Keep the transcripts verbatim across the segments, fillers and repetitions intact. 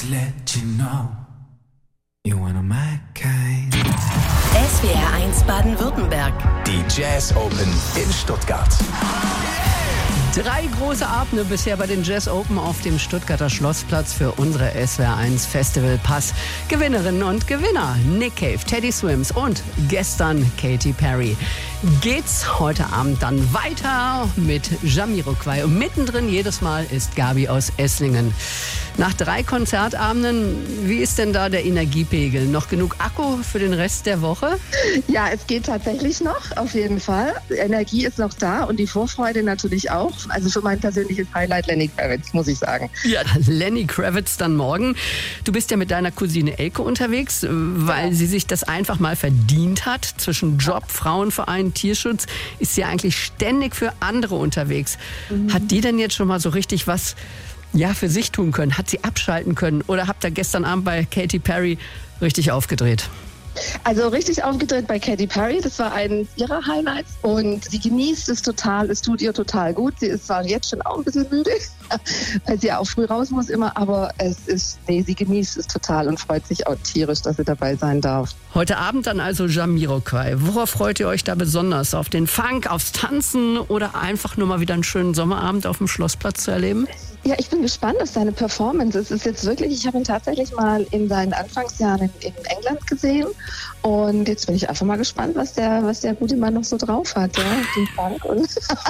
to let you know you're one of my kind. S W R eins Baden-Württemberg. Die Jazz Open in Stuttgart. Drei große Abende bisher bei den Jazz Open auf dem Stuttgarter Schlossplatz für unsere S W R eins Festival Pass. Gewinnerinnen und Gewinner Nick Cave, Teddy Swims und gestern Katy Perry. Geht's heute Abend dann weiter mit Jamiroquai. Und mittendrin jedes Mal ist Gabi aus Esslingen. Nach drei Konzertabenden, wie ist denn da der Energiepegel? Noch genug Akku für den Rest der Woche? Ja, es geht tatsächlich noch, auf jeden Fall. Die Energie ist noch da und die Vorfreude natürlich auch. Also für mein persönliches Highlight Lenny Kravitz, muss ich sagen. Ja, Lenny Kravitz dann morgen. Du bist ja mit deiner Cousine Elke unterwegs, weil sie sich das einfach mal verdient hat. Zwischen Job, Frauenverein, Tierschutz ist sie eigentlich ständig für andere unterwegs. Mhm. Hat die denn jetzt schon mal so richtig was ja, für sich tun können? Hat sie abschalten können? Oder habt ihr gestern Abend bei Katy Perry richtig aufgedreht? Also richtig aufgedreht bei Katy Perry, das war eines ihrer Highlights und sie genießt es total, es tut ihr total gut. Sie ist zwar jetzt schon auch ein bisschen müde, weil sie auch früh raus muss immer, aber es ist, nee, sie genießt es total und freut sich auch tierisch, dass sie dabei sein darf. Heute Abend dann also Jamiroquai. Worauf freut ihr euch da besonders? Auf den Funk, aufs Tanzen oder einfach nur mal wieder einen schönen Sommerabend auf dem Schlossplatz zu erleben? Ja, ich bin gespannt auf seine Performance. Es ist jetzt wirklich, ich habe ihn tatsächlich mal in seinen Anfangsjahren in, in England gesehen und jetzt bin ich einfach mal gespannt, was der, was der gute Mann noch so drauf hat, ja, den Funk und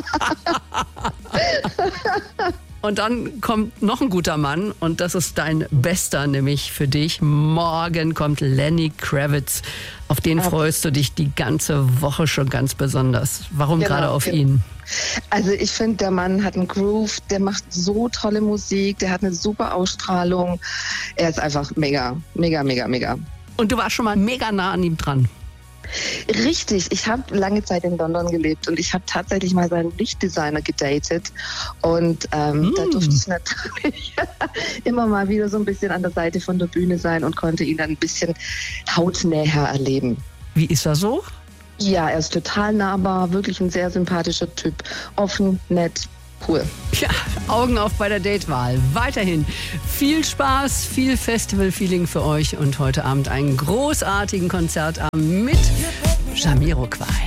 Und dann kommt noch ein guter Mann und das ist dein Bester, nämlich für dich. Morgen kommt Lenny Kravitz. Auf den ja. freust du dich die ganze Woche schon ganz besonders. Warum genau, gerade auf genau. ihn? Also ich finde, der Mann hat einen Groove, der macht so tolle Musik, der hat eine super Ausstrahlung. Er ist einfach mega, mega, mega, mega. Und du warst schon mal mega nah an ihm dran. Richtig, ich habe lange Zeit in London gelebt und ich habe tatsächlich mal seinen Lichtdesigner gedatet und ähm, mm. da durfte ich natürlich immer mal wieder so ein bisschen an der Seite von der Bühne sein und konnte ihn dann ein bisschen hautnäher erleben. Wie ist er so? Ja, er ist total nahbar, wirklich ein sehr sympathischer Typ, offen, nett. Cool. Ja, Augen auf bei der Datewahl. Weiterhin viel Spaß, viel Festival-Feeling für euch und heute Abend einen großartigen Konzertabend mit Jamiroquai.